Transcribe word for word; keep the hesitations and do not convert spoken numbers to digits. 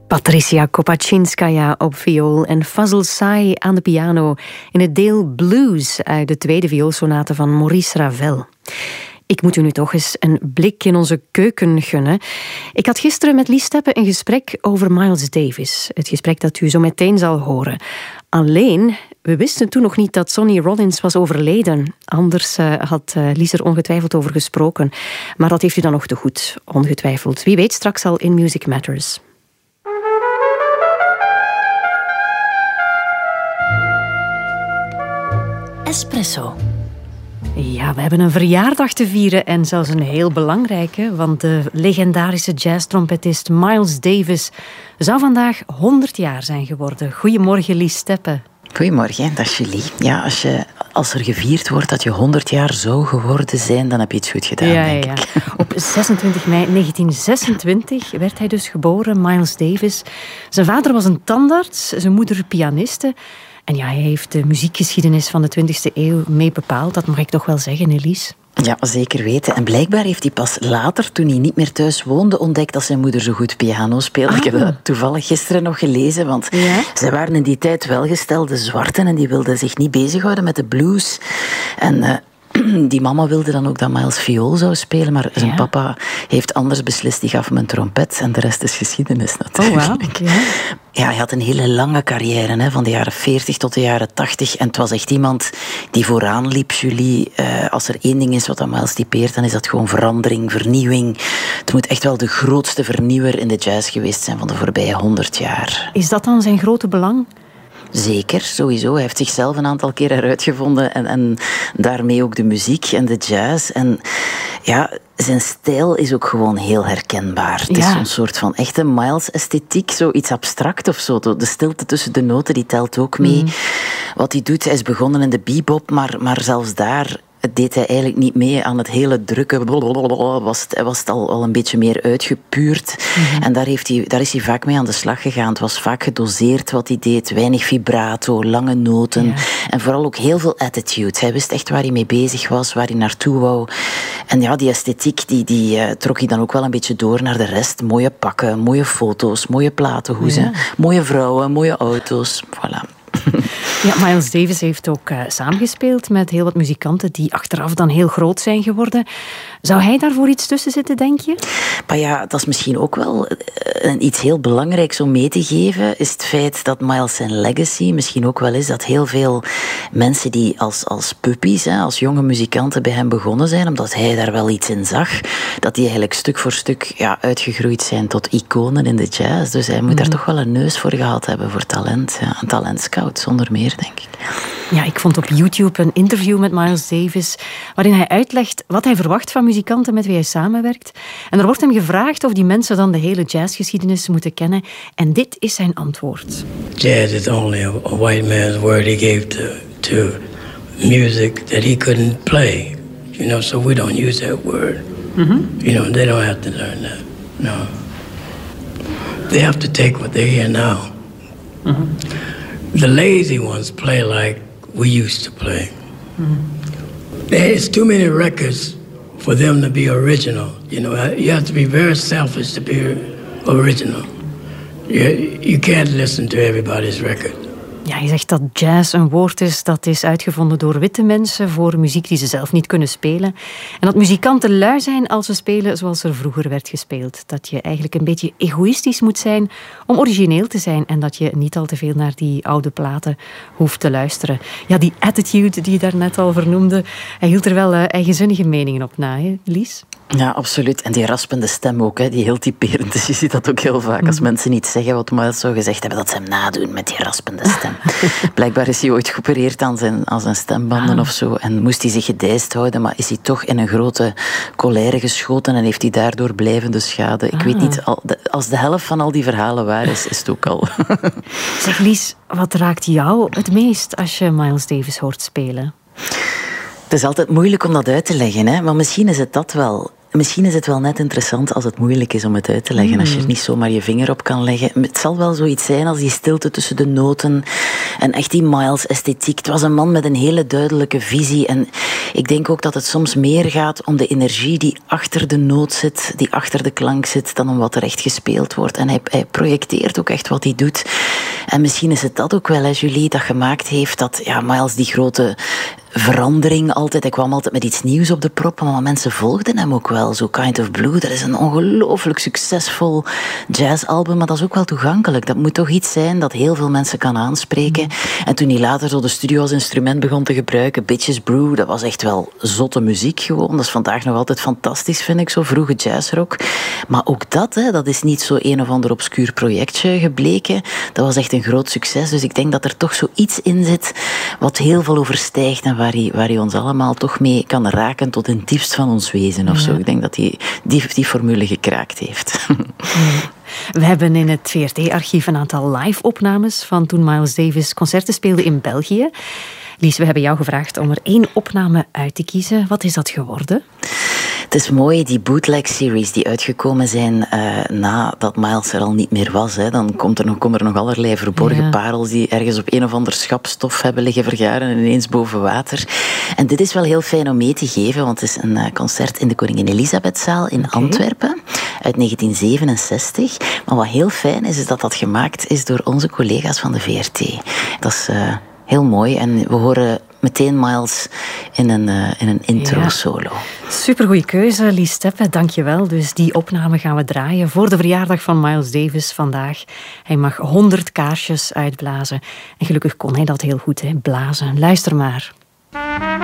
Patricia Kopachinskaya op viool en Fazl Say aan de piano in het deel Blues uit de tweede vioolsonate van Maurice Ravel. Ik moet u nu toch eens een blik in onze keuken gunnen. Ik had gisteren met Lies Steppe een gesprek over Miles Davis. Het gesprek dat u zo meteen zal horen. Alleen, we wisten toen nog niet dat Sonny Rollins was overleden. Anders uh, had uh, Lies er ongetwijfeld over gesproken. Maar dat heeft u dan nog te goed, ongetwijfeld. Wie weet straks al in Music Matters. Espresso. Ja, we hebben een verjaardag te vieren en zelfs een heel belangrijke, want de legendarische jazztrompetist Miles Davis zou vandaag honderd jaar zijn geworden. Goedemorgen, Lies Steppe. Goedemorgen, dat is Julie. Ja, als, je, als er gevierd wordt dat je honderd jaar zou geworden zijn, dan heb je iets goed gedaan, ja, denk ja. ik. Op zesentwintig mei negentien zesentwintig werd hij dus geboren, Miles Davis. Zijn vader was een tandarts, zijn moeder pianiste. En ja, hij heeft de muziekgeschiedenis van de twintigste eeuw mee bepaald. Dat mag ik toch wel zeggen, Elise? Ja, zeker weten. En blijkbaar heeft hij pas later, toen hij niet meer thuis woonde, ontdekt dat zijn moeder zo goed piano speelde. Ah. Ik heb dat toevallig gisteren nog gelezen, want ja? zij waren in die tijd welgestelde zwarten en die wilden zich niet bezighouden met de blues. En Uh, die mama wilde dan ook dat Miles viool zou spelen, maar zijn ja. papa heeft anders beslist. Die gaf hem een trompet en de rest is geschiedenis natuurlijk. Oh, wow. ja. ja, hij had een hele lange carrière, hè, van de jaren veertig tot de jaren tachtig. En het was echt iemand die vooraan liep, Julie. Uh, als er één ding is wat dat Miles typeert, dan is dat gewoon verandering, vernieuwing. Het moet echt wel de grootste vernieuwer in de jazz geweest zijn van de voorbije honderd jaar. Is dat dan zijn grote belang? Zeker, sowieso. Hij heeft zichzelf een aantal keer eruitgevonden en, en daarmee ook de muziek en de jazz. En ja, zijn stijl is ook gewoon heel herkenbaar. Het ja. is zo'n soort van echte Miles-esthetiek, zoiets abstract of zo. De stilte tussen de noten, die telt ook mee. Mm. Wat hij doet, hij is begonnen in de bebop, maar, maar zelfs daar deed hij eigenlijk niet mee aan het hele drukke. Was het, was het al, al een beetje meer uitgepuurd. Mm-hmm. En daar, heeft hij, daar is hij vaak mee aan de slag gegaan. Het was vaak gedoseerd wat hij deed. Weinig vibrato, lange noten. Ja. En vooral ook heel veel attitude. Hij wist echt waar hij mee bezig was, waar hij naartoe wou. En ja, die esthetiek die, die uh, trok hij dan ook wel een beetje door naar de rest. Mooie pakken, mooie foto's, mooie platenhoezen. Ja. Mooie vrouwen, mooie auto's. Voilà. Ja, Miles Davis heeft ook uh, samengespeeld met heel wat muzikanten die achteraf dan heel groot zijn geworden. Zou hij daarvoor iets tussen zitten, denk je? Maar ja, dat is misschien ook wel uh, iets heel belangrijks om mee te geven, is het feit dat Miles zijn legacy misschien ook wel is dat heel veel mensen die als, als puppies, hè, als jonge muzikanten bij hem begonnen zijn, omdat hij daar wel iets in zag, dat die eigenlijk stuk voor stuk ja, uitgegroeid zijn tot iconen in de jazz. Dus hij moet mm-hmm. daar toch wel een neus voor gehad hebben voor talent. Ja, een talentscout, zonder meer, denk ik. Ja, ik vond op YouTube een interview met Miles Davis waarin hij uitlegt wat hij verwacht van muzikanten met wie hij samenwerkt. En er wordt hem gevraagd of die mensen dan de hele jazzgeschiedenis moeten kennen. En dit is zijn antwoord. Jazz is only a, a white man's word he gave to, to music that he couldn't play. You know, so we don't use that word. Mm-hmm. You know, they don't have to learn that. No. They have to take what they hear now. Mm-hmm. The lazy ones play like we used to play. Mm-hmm. There's too many records for them to be original. You know, you have to be very selfish to be original. You, you can't listen to everybody's record. Ja, je zegt dat jazz een woord is dat is uitgevonden door witte mensen voor muziek die ze zelf niet kunnen spelen. En dat muzikanten lui zijn als ze spelen zoals er vroeger werd gespeeld. Dat je eigenlijk een beetje egoïstisch moet zijn om origineel te zijn en dat je niet al te veel naar die oude platen hoeft te luisteren. Ja, die attitude die je daarnet al vernoemde, hij hield er wel uh, eigenzinnige meningen op na, hè, Lies? Ja, absoluut. En die raspende stem ook, hè, die heel typerend is. Je ziet dat ook heel vaak. Als mm. mensen niet zeggen wat Miles zou gezegd hebben, dat ze hem nadoen met die raspende stem. Blijkbaar is hij ooit geopereerd aan zijn, aan zijn stembanden ah. of zo. En moest hij zich gedijst houden, maar is hij toch in een grote colère geschoten en heeft hij daardoor blijvende schade. Ik ah. weet niet, als de helft van al die verhalen waar is, is het ook al. Zeg Lies, wat raakt jou het meest als je Miles Davis hoort spelen? Het is altijd moeilijk om dat uit te leggen, hè? Maar misschien is het dat wel. misschien is het wel net interessant als het moeilijk is om het uit te leggen. Mm. Als je er niet zomaar je vinger op kan leggen. Het zal wel zoiets zijn als die stilte tussen de noten en echt die Miles-esthetiek. Het was een man met een hele duidelijke visie. En ik denk ook dat het soms meer gaat om de energie die achter de noot zit, die achter de klank zit, dan om wat er echt gespeeld wordt. En hij, hij projecteert ook echt wat hij doet. En misschien is het dat ook wel, hè, Julie, dat gemaakt heeft dat ja, Miles die grote verandering altijd. Hij kwam altijd met iets nieuws op de proppen, maar mensen volgden hem ook wel. Zo Kind of Blue, dat is een ongelooflijk succesvol jazzalbum, maar dat is ook wel toegankelijk. Dat moet toch iets zijn dat heel veel mensen kan aanspreken. Mm. En toen hij later zo de studio als instrument begon te gebruiken, Bitches Brew, dat was echt wel zotte muziek gewoon. Dat is vandaag nog altijd fantastisch, vind ik, zo vroege jazzrock. Maar ook dat, hè, dat is niet zo een of ander obscuur projectje gebleken. Dat was echt een groot succes. Dus ik denk dat er toch zoiets in zit wat heel veel overstijgt en waar hij, waar hij ons allemaal toch mee kan raken tot in het diepst van ons wezen of zo. Ja. Ik denk dat hij die, die formule gekraakt heeft. Ja. We hebben in het V R T-archief een aantal live-opnames van toen Miles Davis concerten speelde in België. Lies, we hebben jou gevraagd om er één opname uit te kiezen. Wat is dat geworden? Het is mooi, die bootleg-series die uitgekomen zijn uh, nadat Miles er al niet meer was. Hè. Dan komt er nog, komen er nog allerlei verborgen ja. parels die ergens op een of ander schapstof hebben liggen vergaren en ineens boven water. En dit is wel heel fijn om mee te geven, want het is een uh, concert in de Koningin Elisabethzaal in okay. Antwerpen uit negentien zevenenzestig. Maar wat heel fijn is, is dat dat gemaakt is door onze collega's van de V R T. Dat is uh, heel mooi en we horen meteen Miles in een, uh, in een intro-solo. Ja. Supergoeie keuze, Lies Steppe, dankjewel. Dus die opname gaan we draaien voor de verjaardag van Miles Davis vandaag. Hij mag honderd kaarsjes uitblazen. En gelukkig kon hij dat heel goed, hè, blazen. Luister maar.